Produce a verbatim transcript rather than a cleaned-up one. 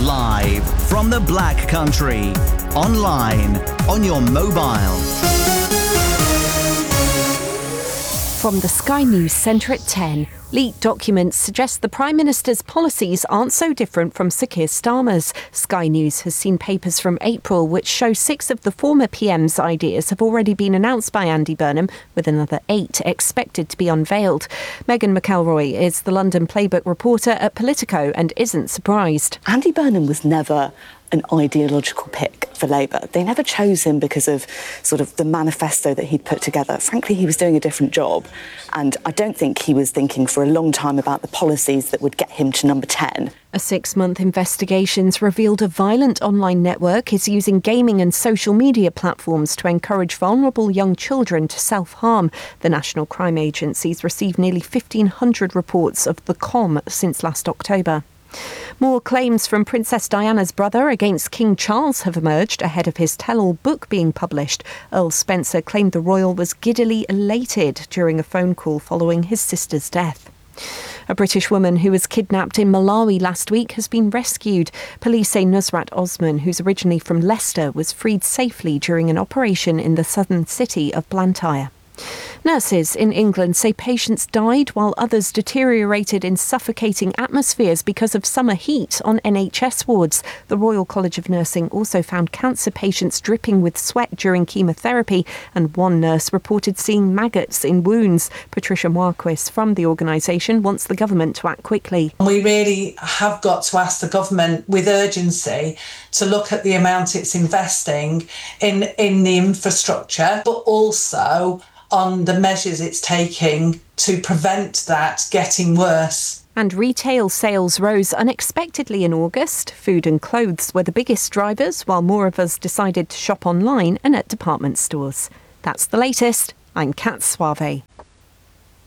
Live from the Black Country. Online, on your mobile. From the Sky News Centre at ten, leaked documents suggest the Prime Minister's policies aren't so different from Sir Keir Starmer's. Sky News has seen papers from April which show six of the former P M's ideas have already been announced by Andy Burnham, with another eight expected to be unveiled. Megan McElroy is the London Playbook reporter at Politico and isn't surprised. Andy Burnham was never an ideological pick for Labour. They never chose him because of sort of the manifesto that he'd put together. Frankly, he was doing a different job, and I don't think he was thinking for a long time about the policies that would get him to number ten. A six-month investigation's revealed a violent online network is using gaming and social media platforms to encourage vulnerable young children to self-harm. The National Crime Agency's received nearly fifteen hundred reports of the com since last October. More claims from Princess Diana's brother against King Charles have emerged ahead of his tell-all book being published. Earl Spencer claimed the royal was giddily elated during a phone call following his sister's death. A British woman who was kidnapped in Malawi last week has been rescued. Police say Nusrat Osman, who's originally from Leicester, was freed safely during an operation in the southern city of Blantyre. Nurses in England say patients died while others deteriorated in suffocating atmospheres because of summer heat on N H S wards. The Royal College of Nursing also found cancer patients dripping with sweat during chemotherapy, and one nurse reported seeing maggots in wounds. Patricia Marquis from the organisation wants the government to act quickly. We really have got to ask the government with urgency to look at the amount it's investing in, in the infrastructure, but also on the measures it's taking to prevent that getting worse. And retail sales rose unexpectedly in August. Food and clothes were the biggest drivers, while more of us decided to shop online and at department stores. That's the latest. I'm Kat Suave.